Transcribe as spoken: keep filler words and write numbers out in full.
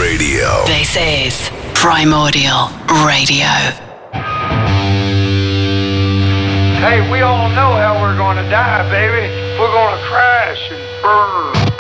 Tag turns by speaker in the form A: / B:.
A: Radio.
B: This is Primordial Radio.
C: Hey, we all know how we're gonna die, baby. We're gonna crash and burn.